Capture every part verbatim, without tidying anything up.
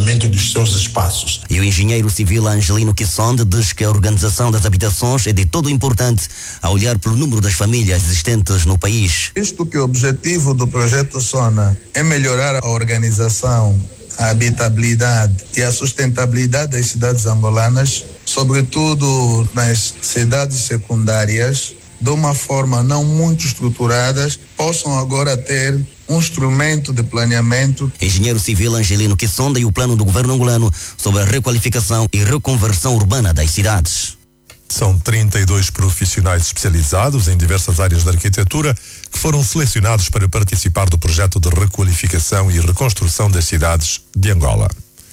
funcionamento dos seus espaços. E o engenheiro civil Angelino Quissonde diz que a organização das habitações é de todo importante a olhar pelo número das famílias existentes no país. Isto que o objetivo do projeto SONA é melhorar a organização, a habitabilidade e a sustentabilidade das cidades angolanas, sobretudo nas cidades secundárias, de uma forma não muito estruturadas, possam agora ter um instrumento de planeamento. Engenheiro civil Angelino Quissonde e o plano do governo angolano sobre a requalificação e reconversão urbana das cidades. São trinta e dois profissionais especializados em diversas áreas da arquitetura que foram selecionados para participar do projeto de requalificação e reconstrução das cidades de Angola.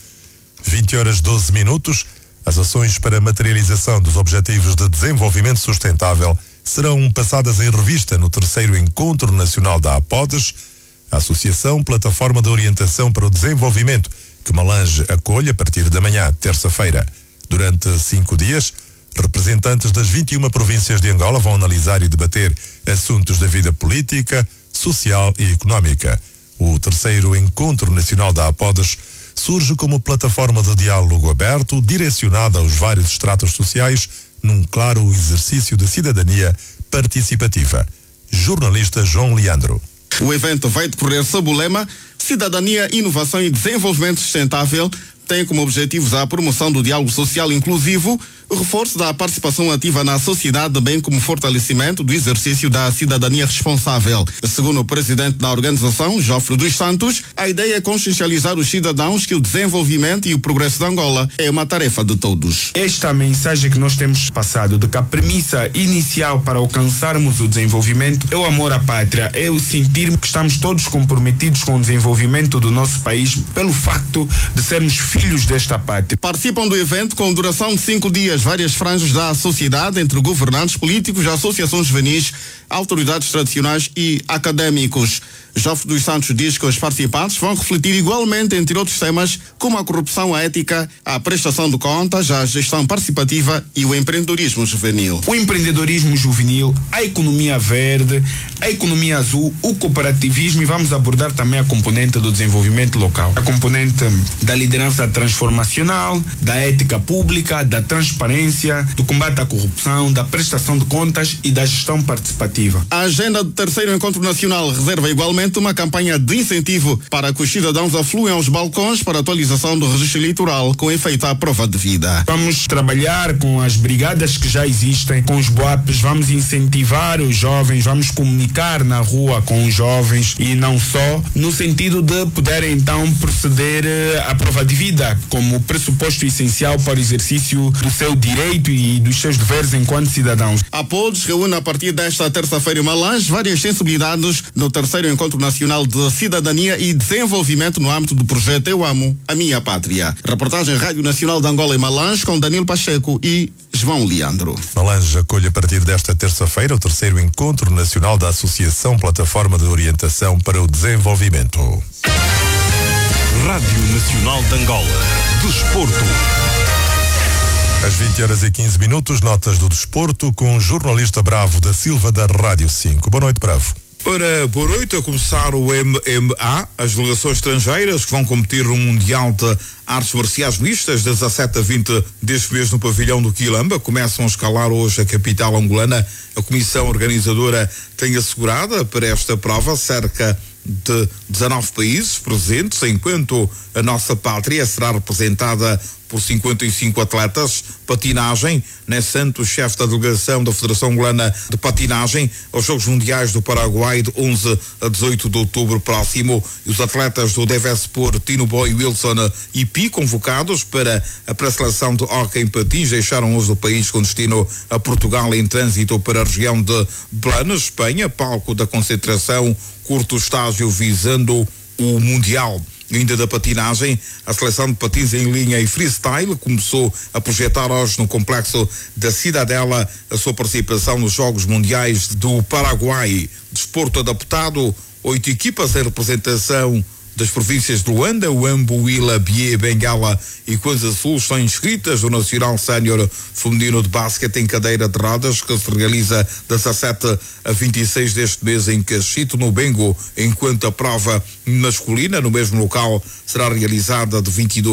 vinte horas doze minutos, as ações para a materialização dos Objetivos de Desenvolvimento Sustentável serão passadas em revista no terceiro Encontro Nacional da APODES, a Associação Plataforma de Orientação para o Desenvolvimento, que Malange acolhe a partir da manhã, terça-feira. Durante cinco dias, representantes das vinte e uma províncias de Angola vão analisar e debater assuntos da vida política, social e económica. O terceiro Encontro Nacional da APODES surge como plataforma de diálogo aberto, direcionada aos vários estratos sociais, num claro exercício de cidadania participativa. Jornalista João Leandro. O evento vai decorrer sob o lema Cidadania, Inovação e Desenvolvimento Sustentável. Tem como objetivos a promoção do diálogo social inclusivo, o reforço da participação ativa na sociedade, bem como fortalecimento do exercício da cidadania responsável. Segundo o presidente da organização, Jofre dos Santos, a ideia é consciencializar os cidadãos que o desenvolvimento e o progresso de Angola é uma tarefa de todos. Esta mensagem que nós temos passado, de que a premissa inicial para alcançarmos o desenvolvimento é o amor à pátria, é o sentir que estamos todos comprometidos com o desenvolvimento do nosso país pelo facto de sermos filhos desta pátria. Participam do evento com duração de cinco dias várias franjas da sociedade, entre governantes políticos, associações juvenis, autoridades tradicionais e académicos. Jofre dos Santos diz que os participantes vão refletir igualmente, entre outros temas, como a corrupção, a ética, a prestação de contas, a gestão participativa e o empreendedorismo juvenil. O empreendedorismo juvenil, a economia verde, a economia azul, o cooperativismo, e vamos abordar também a componente do desenvolvimento local. A componente da liderança transformacional, da ética pública, da transparência, do combate à corrupção, da prestação de contas e da gestão participativa. A agenda do terceiro Encontro Nacional reserva igualmente uma campanha de incentivo para que os cidadãos afluem aos balcões para atualização do registro eleitoral com efeito à prova de vida. Vamos trabalhar com as brigadas que já existem, com os B O A Ps, vamos incentivar os jovens, vamos comunicar na rua com os jovens e não só, no sentido de poder então proceder à prova de vida como pressuposto essencial para o exercício do seu direito e dos seus deveres enquanto cidadãos. A APODES reúne a partir desta terça-feira em Malange várias sensibilidades no terceiro Encontro Nacional de Cidadania e Desenvolvimento no âmbito do projeto Eu Amo a Minha Pátria. Reportagem Rádio Nacional de Angola em Malange com Danilo Pacheco e João Leandro. Malange acolhe a partir desta terça-feira o terceiro Encontro Nacional da Associação Plataforma de Orientação para o Desenvolvimento. Rádio Nacional de Angola. Desporto. Às vinte horas e quinze minutos, notas do desporto com o jornalista Bravo da Silva da Rádio cinco. Boa noite, Bravo. Ora, boa noite, a começar o M M A, as delegações estrangeiras que vão competir no Mundial de Artes Marciais Mistas, dezassete a vinte deste mês no pavilhão do Quilamba, começam a escalar hoje a capital angolana. A comissão organizadora tem assegurada para esta prova cerca de dezanove países presentes, enquanto a nossa pátria será representada por cinquenta e cinco atletas. Patinagem, Né Santos, chefe da delegação da Federação Angolana de Patinagem aos Jogos Mundiais do Paraguai de onze a dezoito de outubro próximo, e os atletas do Devespor, Tino Boy, Wilson e Pi, convocados para a pré-seleção de hóquei em patins, deixaram hoje o país com destino a Portugal em trânsito para a região de Blanes, Espanha, palco da concentração, curto estágio visando o Mundial. Ainda da patinagem, a seleção de patins em linha e freestyle começou a projetar hoje no complexo da Cidadela a sua participação nos Jogos Mundiais do Paraguai. Desporto adaptado, oito equipas em representação das províncias de Luanda, Huambo, Huila, Bié, Bengala e Kwanza Sul estão inscritas no Nacional Sénior Feminino de Basquete em cadeira de rodas, que se realiza dezassete a vinte e seis deste mês em Cachito, no Bengo, enquanto a prova masculina no mesmo local será realizada de vinte e dois